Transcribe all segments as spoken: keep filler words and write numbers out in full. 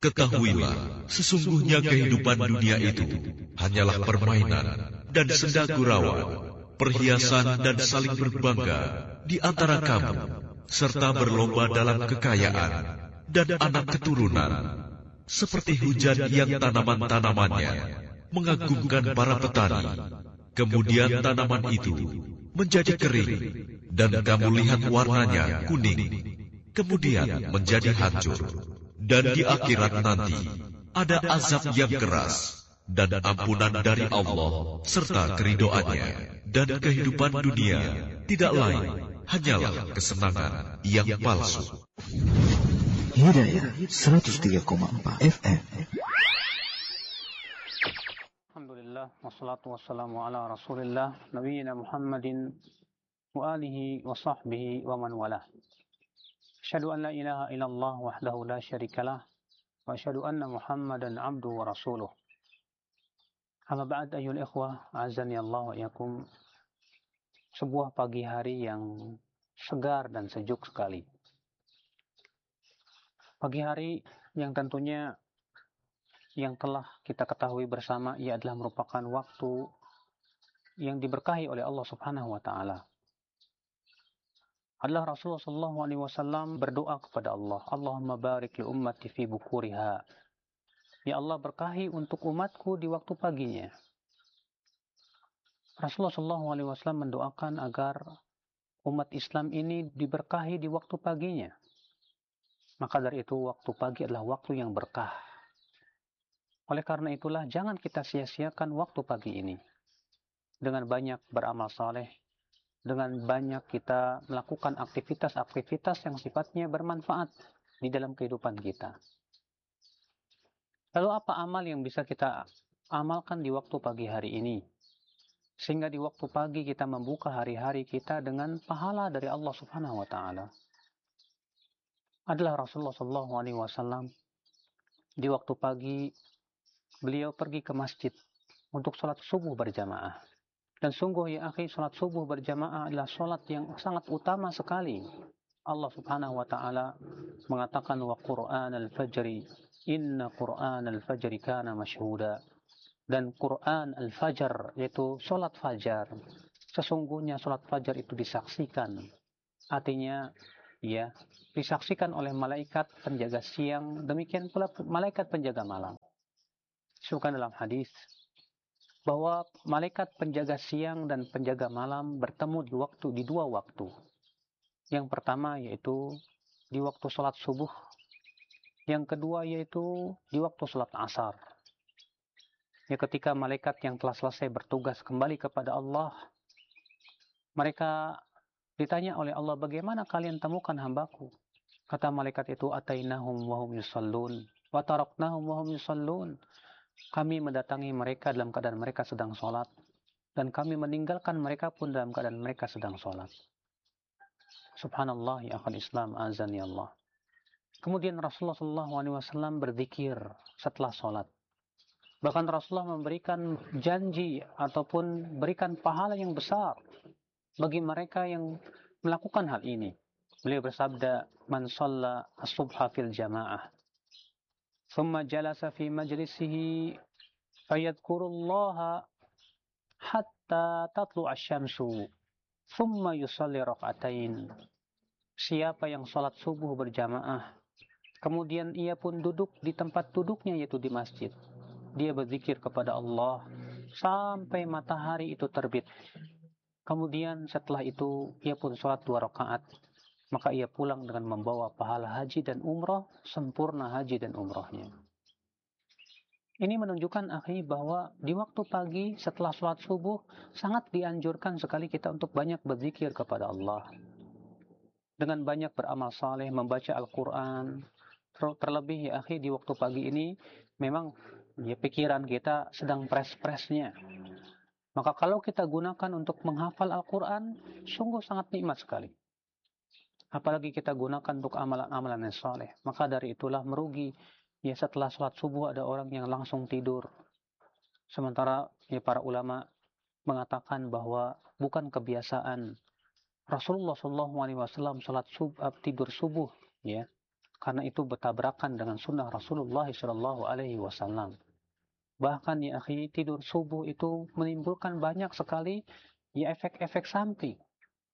Ketahuilah, sesungguhnya kehidupan dunia itu hanyalah permainan dan senda gurauan, perhiasan dan saling berbangga di antara kamu, serta berlomba dalam kekayaan dan anak keturunan, seperti hujan yang tanaman-tanamannya mengagumkan para petani. Kemudian tanaman itu menjadi kering, dan kamu lihat warnanya kuning, kemudian menjadi hancur. Dan di akhirat nanti ada azab yang keras dan ampunan dari Allah serta keridoannya. Dan kehidupan dunia tidak lain hanyalah kesenangan yang palsu. Hidayah seratus tiga koma empat F M. Alhamdulillah, wassalatu wassalamu ala rasulillah, nabiyina Muhammadin wa alihi wa sahbihi wa man walah. Asyhadu an la ilaha illallah wahdahu la syarikalah wa asyhadu anna Muhammadan abduhu wa rasuluh. Amma ba'd, ayyuhal ikhwah, azani Allah wa iyyakum. Sebuah pagi hari yang segar dan sejuk sekali. Pagi hari yang tentunya yang telah kita ketahui bersama, ia adalah merupakan waktu yang diberkahi oleh Allah Subhanahu wa taala. Adalah Rasulullah sallallahu alaihi wasallam berdoa kepada Allah, Allahumma barik li ummati fi bukuriha. Ya Allah, berkahi untuk umatku di waktu paginya. Rasulullah sallallahu alaihi wasallam mendoakan agar umat Islam ini diberkahi di waktu paginya. Maka dari itu waktu pagi adalah waktu yang berkah. Oleh karena itulah jangan kita sia-siakan waktu pagi ini dengan banyak beramal saleh, dengan banyak kita melakukan aktivitas-aktivitas yang sifatnya bermanfaat di dalam kehidupan kita. Lalu apa amal yang bisa kita amalkan di waktu pagi hari ini? Sehingga di waktu pagi kita membuka hari-hari kita dengan pahala dari Allah Subhanahu wa taala. Adalah Rasulullah sallallahu alaihi wasallam di waktu pagi beliau pergi ke masjid untuk sholat subuh berjamaah. Dan sungguh ya akhi, sholat subuh berjamaah adalah sholat yang sangat utama sekali. Allah Subhanahu wa taala mengatakan wa Qur'an al-fajri inna Qur'an al-fajri kana mashhuda. Dan Quran al-fajr, yaitu sholat fajar, sesungguhnya sholat fajar itu disaksikan. Artinya ya, disaksikan oleh malaikat penjaga siang, demikian pula malaikat penjaga malam. Disebutkan dalam hadis bahwa malaikat penjaga siang dan penjaga malam bertemu di waktu di dua waktu. Yang pertama yaitu di waktu sholat subuh, yang kedua yaitu di waktu sholat asar. Ya, ketika malaikat yang telah selesai bertugas kembali kepada Allah, mereka ditanya oleh Allah, bagaimana kalian temukan hambaku? Kata malaikat itu, atainahum wa hum yusallun wa taraknahum wa hum yusallun. Kami mendatangi mereka dalam keadaan mereka sedang sholat, dan kami meninggalkan mereka pun dalam keadaan mereka sedang sholat. Subhanallah, ya akhal Islam, azani Allah. Kemudian Rasulullah sallallahu alaihi wasallam berzikir setelah sholat. Bahkan Rasulullah memberikan janji ataupun berikan pahala yang besar bagi mereka yang melakukan hal ini. Beliau bersabda, man shalla as-subha fil jamaah thumma jalasa fi majlisihi fayadhkurullaha hatta tatlu asy-syamsu thumma yusalli rak'atain. Siapa yang salat subuh berjamaah, kemudian ia pun duduk di tempat duduknya, yaitu di masjid. Dia berzikir kepada Allah sampai matahari itu terbit. Kemudian setelah itu ia pun sholat dua rakaat. Maka ia pulang dengan membawa pahala haji dan umrah, sempurna haji dan umrahnya. Ini menunjukkan akhi bahwa di waktu pagi setelah sholat subuh sangat dianjurkan sekali kita untuk banyak berzikir kepada Allah. Dengan banyak beramal saleh, membaca Al-Quran. Terlebih ya akhi, di waktu pagi ini memang ya, pikiran kita sedang pres-presnya. Maka kalau kita gunakan untuk menghafal Al-Quran, sungguh sangat nikmat sekali. Apalagi kita gunakan untuk amalan-amalan yang saleh. Maka dari itulah merugi ya setelah sholat subuh ada orang yang langsung tidur. Sementara ya para ulama mengatakan bahwa bukan kebiasaan Rasulullah shallallahu alaihi wasallam sholat subuh, tidur subuh ya. karena itu bertabrakan dengan sunnah Rasulullah Shallallahu Alaihi Wasallam. Bahkan ya akhi, tidur subuh itu menimbulkan banyak sekali ya efek-efek samping.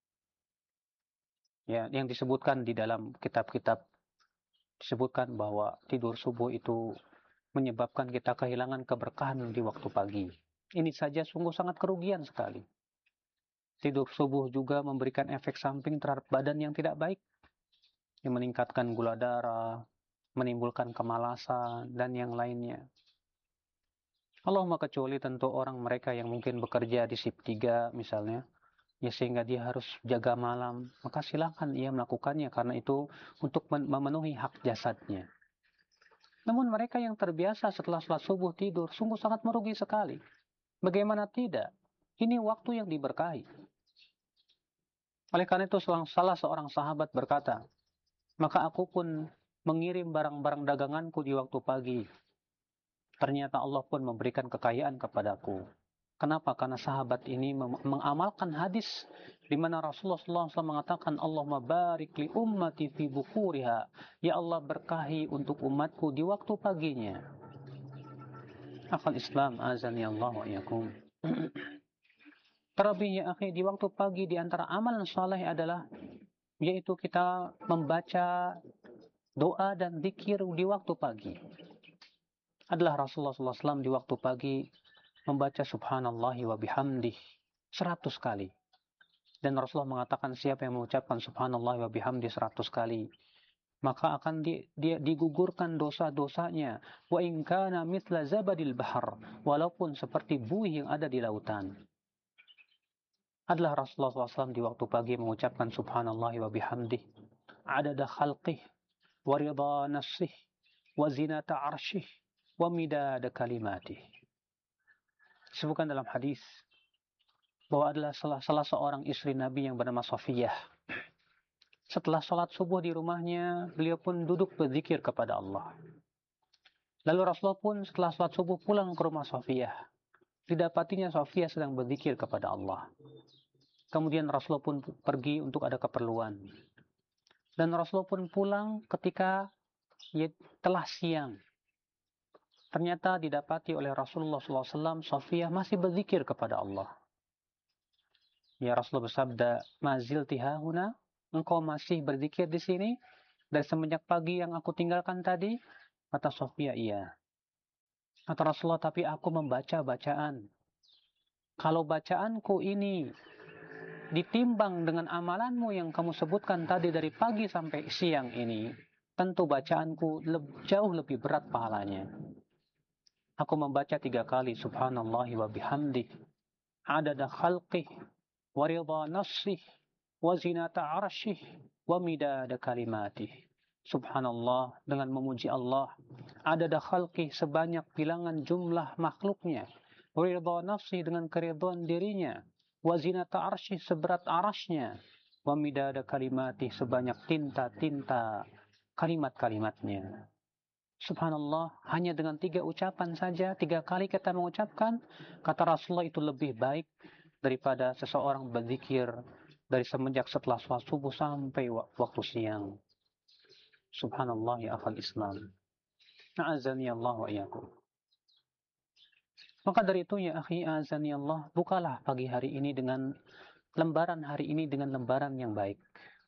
Ya, yang disebutkan di dalam kitab-kitab disebutkan bahwa tidur subuh itu menyebabkan kita kehilangan keberkahan di waktu pagi. Ini saja sungguh sangat kerugian sekali. Tidur subuh juga memberikan efek samping terhadap badan yang tidak baik, yang meningkatkan gula darah, menimbulkan kemalasan, dan yang lainnya. Allahumma kecuali tentu orang mereka yang mungkin bekerja di shift tiga misalnya, ya sehingga dia harus jaga malam, maka silakan ia melakukannya karena itu untuk memenuhi hak jasadnya. Namun mereka yang terbiasa setelah sholat subuh tidur, sungguh sangat merugi sekali. Bagaimana tidak? Ini waktu yang diberkahi. Oleh karena itu salah seorang sahabat berkata, maka aku pun mengirim barang-barang daganganku di waktu pagi. Ternyata Allah pun memberikan kekayaan kepadaku. Kenapa? Karena sahabat ini mengamalkan hadis di mana Rasulullah shallallahu alaihi wasallam mengatakan, Allahumma barik li ummati fi bukuriha. Ya Allah berkahi untuk umatku di waktu paginya. Akhal Islam azani Allah wa iyakum. Terlebih ya akhi, di waktu pagi di antara amalan saleh adalah yaitu kita membaca doa dan zikir di waktu pagi. Adalah Rasulullah shallallahu alaihi wasallam di waktu pagi membaca subhanallahi wa bihamdih seratus kali. Dan Rasulullah mengatakan siapa yang mengucapkan subhanallahi wa bihamdih seratus kali, maka akan di, dia digugurkan dosa-dosanya. Wa in kana mithla zabadil bahar, walaupun seperti buih yang ada di lautan. Adalah Rasulullah shallallahu alaihi wasallam di waktu pagi mengucapkan subhanallahi wa bihamdih adada khalqih wa ridha nafsih wa zinata arsyih wa midada kalimatih. Disebutkan dalam hadis bahwa adalah salah, salah seorang istri Nabi yang bernama Safiyah. Setelah sholat subuh di rumahnya, beliau pun duduk berzikir kepada Allah. Lalu Rasulullah pun setelah sholat subuh pulang ke rumah Safiyah. Didapatinya Safiyah sedang berzikir kepada Allah. Kemudian Rasulullah pun pergi untuk ada keperluan. Dan Rasulullah pun pulang ketika ya, telah siang. Ternyata didapati oleh Rasulullah shallallahu alaihi wasallam Safiyah masih berzikir kepada Allah. Ya Rasulullah bersabda, mazil tihahuna, engkau masih berzikir di sini dari semenjak pagi yang aku tinggalkan tadi? Kata Safiyah, iya. Kata Rasulullah, tapi aku membaca bacaan. Kalau bacaanku ini ditimbang dengan amalanmu yang kamu sebutkan tadi dari pagi sampai siang ini, tentu bacaanku lebih, jauh lebih berat pahalanya. Aku membaca tiga kali subhanallahi wa bihamdih adada khalqih wa ridha nafsih wa zinata arsyih wa midada kalimatih. Subhanallah, dengan memuji Allah, adada khalqih sebanyak bilangan jumlah makhluknya, wa ridha nafsih dengan keridhaan dirinya, wa zinata arsyih seberat arasnya, wa midada kalimatih sebanyak tinta-tinta kalimat-kalimatnya. Subhanallah, hanya dengan tiga ucapan saja, tiga kali kita mengucapkan, kata Rasulullah itu lebih baik daripada seseorang berzikir dari semenjak setelah sholat subuh sampai waktu siang. Subhanallah ya akhal Islam. A'azani Allah wa iyakum. Maka dari itu ya akhi, a'azani Allah, bukalah pagi hari ini dengan lembaran hari ini dengan lembaran yang baik.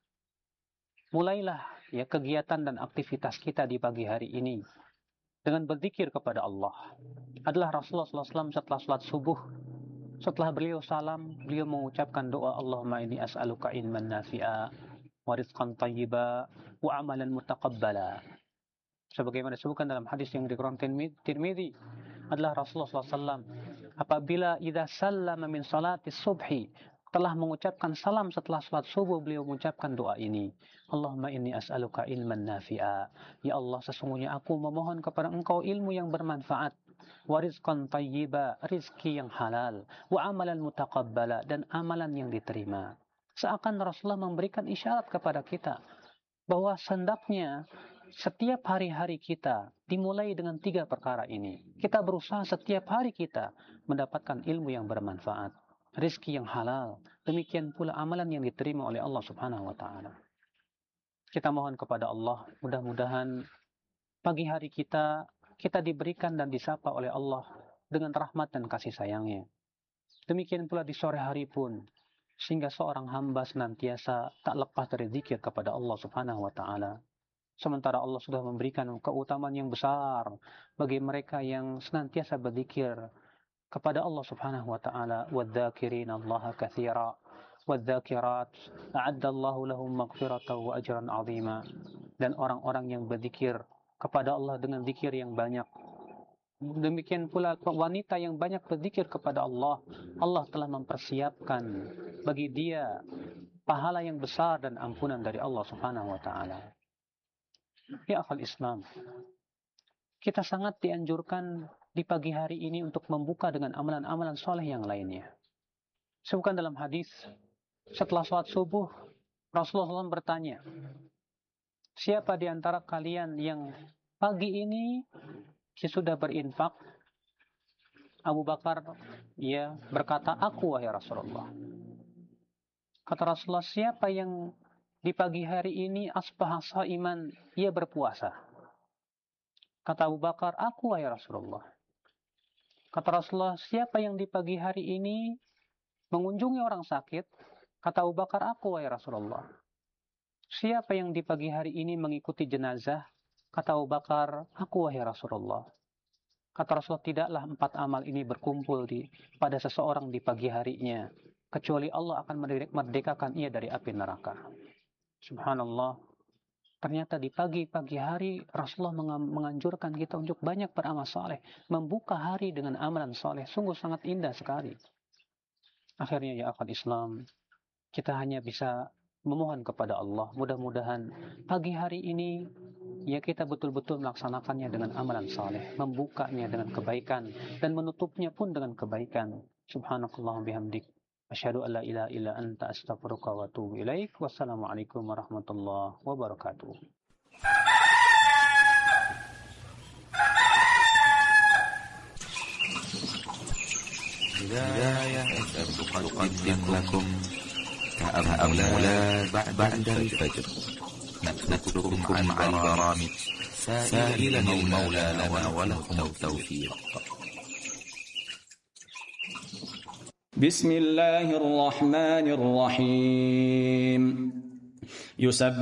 Mulailah ya kegiatan dan aktivitas kita di pagi hari ini dengan berzikir kepada Allah. Adalah Rasulullah shallallahu alaihi wasallam setelah salat subuh, setelah beliau salam, beliau mengucapkan doa, Allahumma inni as'aluka ilman nafi'a wa rizqan thayyiba wa amalan mutaqabbala. Sebagaimana disebutkan dalam hadis yang diriwayatkan Tirmidzi, adalah Rasulullah shallallahu alaihi wasallam apabila idza sallama min salati subhi, telah mengucapkan salam setelah salat subuh, beliau mengucapkan doa ini, Allahumma inni as'aluka ilman nafi'a. Ya Allah, sesungguhnya aku memohon kepada engkau ilmu yang bermanfaat, wa rizqan thayyiba, rizki yang halal, wa amalan mutaqabbala, dan amalan yang diterima. Seakan Rasulullah memberikan isyarat kepada kita bahwa hendaknya setiap hari-hari kita dimulai dengan tiga perkara ini. Kita berusaha setiap hari kita mendapatkan ilmu yang bermanfaat, rizki yang halal, demikian pula amalan yang diterima oleh Allah Subhanahu wa taala. Kita mohon kepada Allah, mudah-mudahan pagi hari kita, kita diberikan dan disapa oleh Allah dengan rahmat dan kasih sayangnya. Demikian pula di sore hari pun, sehingga seorang hamba senantiasa tak lepas dari zikir kepada Allah Subhanahu wa Ta'ala. Sementara Allah sudah memberikan keutamaan yang besar bagi mereka yang senantiasa berzikir kepada Allah Subhanahu wa Ta'ala. Wadzakirin Allah katsira wadzakirat a'addallahu lahum maghfiratan wa ajran 'azima. Dan orang-orang yang berzikir kepada Allah dengan zikir yang banyak. Demikian pula wanita yang banyak berzikir kepada Allah, Allah telah mempersiapkan bagi dia pahala yang besar dan ampunan dari Allah Subhanahu wa Ta'ala. Ya akhal Islam, kita sangat dianjurkan di pagi hari ini untuk membuka dengan amalan-amalan soleh yang lainnya. Sebutkan dalam hadis, setelah sholat subuh, Rasulullah shallallahu alaihi wasallam bertanya, siapa di antara kalian yang pagi ini sudah berinfak? Abu Bakar ya berkata, aku wahai Rasulullah. Kata Rasulullah, siapa yang di pagi hari ini asbah shaiman, ia berpuasa? Kata Abu Bakar, aku wahai Rasulullah. Kata Rasulullah, siapa yang di pagi hari ini mengunjungi orang sakit? Kata Abu Bakar, aku wahai Rasulullah. Siapa yang di pagi hari ini mengikuti jenazah? Kata Abu Bakar, aku wahai Rasulullah. Kata Rasulullah, tidaklah empat amal ini berkumpul di pada seseorang di pagi harinya, kecuali Allah akan merdekakan ia dari api neraka. Subhanallah. Ternyata di pagi-pagi hari Rasulullah menganjurkan kita untuk banyak beramal saleh, membuka hari dengan amalan saleh. Sungguh sangat indah sekali. Akhirnya ya akhwat Islam, kita hanya bisa memohon kepada Allah, mudah-mudahan pagi hari ini ya kita betul-betul melaksanakannya dengan amalan saleh, membukanya dengan kebaikan dan menutupnya pun dengan kebaikan. Subhanakallahumma bihamdik, asyhadu an la ilaha illa anta, astaghfiruka wa atubu ilaik. Wassalamualaikum warahmatullahi wabarakatuh. Hidayah tuqaddim lakum كأمولات بعد الفجر نترككم عن برامج سائلا المولى لنا ولكم التوفيق. بسم الله الرحمن الرحيم. يسبح